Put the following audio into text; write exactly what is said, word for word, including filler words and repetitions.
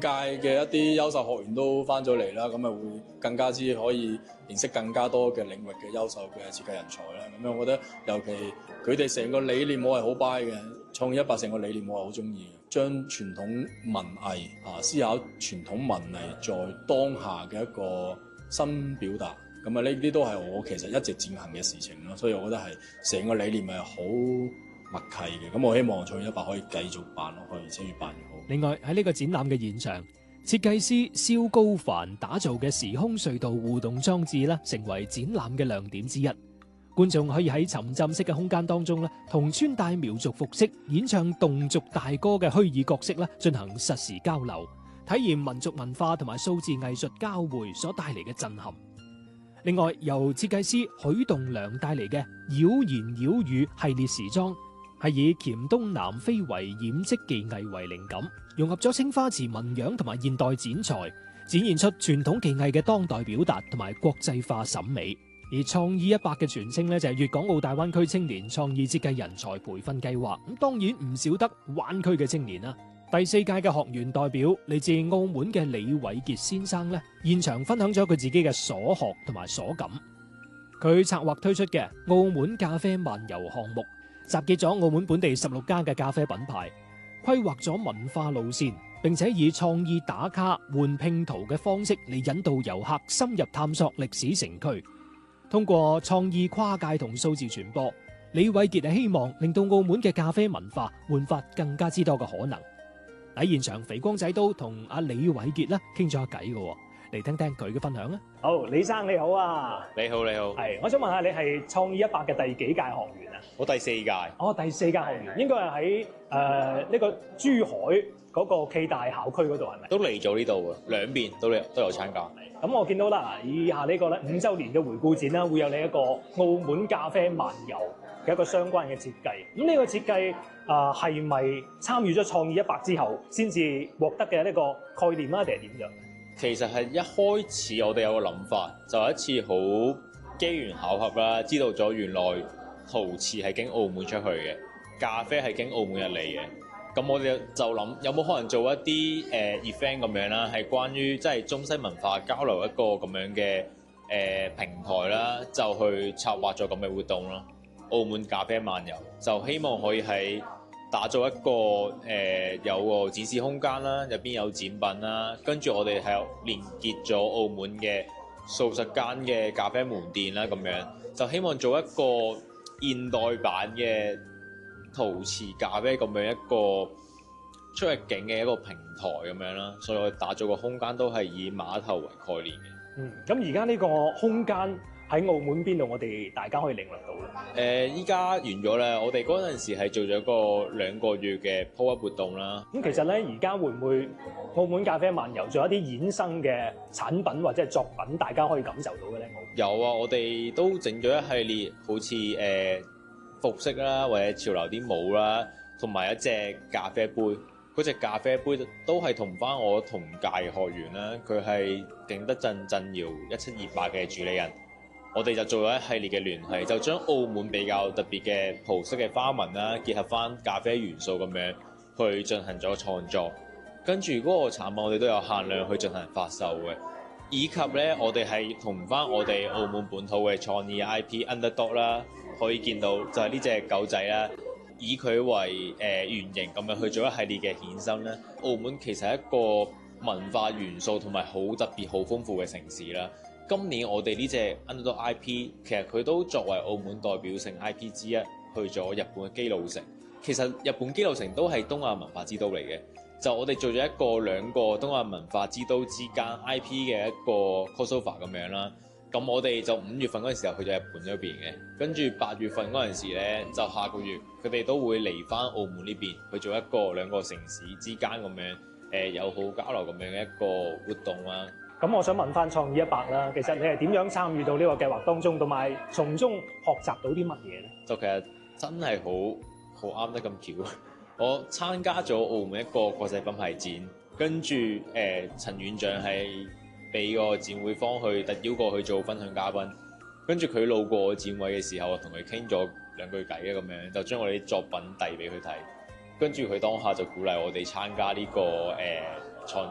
屆嘅一啲優秀學員都翻咗嚟啦，咁啊會更加之可以認識更加多嘅領域嘅優秀嘅設計人才啦。咁樣我覺得尤其佢哋成個理念我係好 buy 嘅，創意一百成個理念我係好中意嘅，將傳統文藝啊思考傳統文藝在當下嘅一個新表達。咁啊呢啲都係我其實一直踐行嘅事情咯，所以我覺得係成個理念係好默契嘅。咁我希望創意一百可以繼續辦落去，而且越辦越好。 另外喺呢個展覽嘅現場，設計師蕭高凡打造嘅時空隧道互動裝置咧，成為展覽嘅亮點之一。觀眾可以喺沉浸式嘅空間當中咧，同穿戴苗族服飾、演唱侗族大歌嘅虛擬角色咧，進行實時交流，體驗民族文化同埋數字藝術交匯所帶嚟嘅震撼。另外，由設計師許棟梁帶嚟嘅妖言妖語系列時裝，係以黔東南非遺染織技藝為靈感，融合咗青花瓷紋樣同埋現代剪裁，展現出傳統技藝嘅當代表達同埋國際化審美。而創意一百嘅全稱咧就係粵港澳大灣區青年創意設計人才培訓計劃，咁當然唔少得灣區嘅青年啦。第四屆嘅學員代表嚟自澳門嘅李偉傑先生咧，現場分享咗佢自己嘅所學同埋所感。佢策劃推出嘅澳門咖啡漫遊項目，集結咗澳門本地十六家嘅咖啡品牌，規劃咗文化路線，並且以創意打卡換拼圖嘅方式嚟引導遊客深入探索歷史城區。通過創意跨界同數字傳播，李偉傑係希望令到澳門嘅咖啡文化煥發更加之多嘅可能。喺現場，肥光仔都同阿李偉傑咧傾咗下偈嘅，嚟聽聽佢嘅分享啦。 好，李生你好啊！ 你好，你好。 係，我想問下你係創意一百嘅第幾屆學員啊？ 我第四屆。 哦，第四屆學員，應該係喺誒呢個珠海嗰個暨大校區嗰度係咪？ 都嚟咗呢度啊，兩邊都有都有參加。 咁我見到啦，以下呢個咧五週年嘅回顧展啦，會有你一個澳門咖啡漫遊嘅一個相關嘅設計。咁呢個設計啊，係咪參與咗創意一百之後先至獲得嘅呢個概念啊，定係點樣？ 其實係一開始我哋有個諗法，就係一次好機緣巧合啦，知道咗原來陶瓷係經澳門出去嘅，咖啡係經澳門入嚟嘅。咁我哋就諗有冇可能做一啲誒、呃、event 咁樣啦，係關於即係中西文化交流一個咁樣嘅誒、呃、平台啦，就去策劃咗咁嘅活動咯。澳門咖啡漫遊就希望可以喺打造一個誒、呃、有個展示空間啦，入邊有展品啦，跟住我哋係有連結咗澳門嘅數十間嘅咖啡門店啦，咁樣就希望做一個現代版嘅陶瓷咖啡咁樣一個出入境嘅一個平台咁樣啦，所以我哋打造個空間都係以碼頭為概念嘅。 嗯，咁而家呢個空間喺澳門邊度？我哋大家可以領略到咧。 誒，依家完咗啦，我哋嗰陣時係做咗個兩個月嘅 pop-up 活動啦。 咁其實咧，而家會唔會澳門咖啡漫遊仲有啲衍生嘅產品或者係作品，大家可以感受到嘅咧？ 有啊，我哋都整咗一系列，好似誒、呃、服飾啦，或者潮流啲帽啦，同埋一隻咖啡杯。嗰隻咖啡杯都係同翻我同屆學員啦，佢係景德鎮鎮窯一七二八嘅主理人。我哋就做咗一系列嘅聯繫，就將澳門比較特別嘅葡式嘅花紋啦，結合翻咖啡元素咁樣去進行咗創作。跟住嗰個產品我哋都有限量去進行發售嘅，以及咧我哋係同翻我哋澳門本土嘅創意 I P Underdog 啦，可以見到就係呢隻狗仔啦。以佢為誒、呃、原型咁樣去做一系列嘅衍生咧，澳門其實係一個文化元素同埋好特別、好豐富嘅城市啦。今年我哋呢隻 Underdog I P 其實佢都作為澳門代表性 I P 之一，去咗日本嘅基路城。其實日本基路城都係東亞文化之都嚟嘅，就我哋做咗一個兩個東亞文化之都之間 I P 嘅一個 crossover 咁樣啦。咁我哋就五月份嗰陣時候去咗日本嗰邊嘅，跟住八月份嗰陣時咧，就下個月佢哋都會嚟翻澳門呢邊去做一個兩個城市之間咁樣誒友好交流咁樣嘅一個活動啦。 咁我想問翻創意一百啦，其實你係點樣參與到呢個計劃當中，同埋從中學習到啲乜嘢咧？ 就其實真係好好啱得咁巧，我參加咗澳門一個國際品牌展，跟住誒陳院長係俾個展會方去特邀過去做分享嘉賓，跟住佢路過展位嘅時候，我同佢傾咗兩句偈嘅咁樣，就將我哋啲作品遞俾佢睇，跟住佢當下就鼓勵我哋參加呢、這個誒創